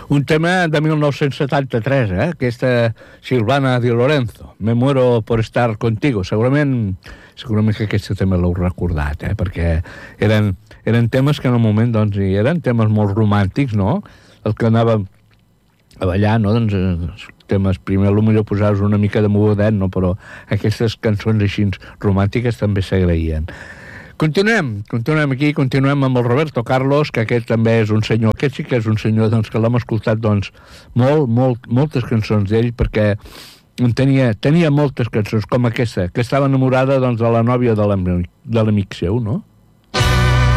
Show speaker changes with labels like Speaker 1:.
Speaker 1: Un tema de 1973, aquesta Silvana Di Lorenzo, Me muero por estar contigo. Segurament que aquest tema l'heu recordat, perquè eren temes que en el moment, doncs, eren temes molt romàntics, no? El que anava a ballar, no? Doncs temes, primer potser posar-vos una mica de mogudet, no? Però aquestes cançons així romàntiques també s'agraïen. Continuem aquí, continuem amb el Roberto Carlos, que aquest també és un senyor, aquest sí que és un senyor, doncs, que l'hem escoltat, doncs, moltes cançons d'ell, perquè tenia moltes cançons, com aquesta, que estava enamorada, doncs, de la nòvia de l'amic seu, no?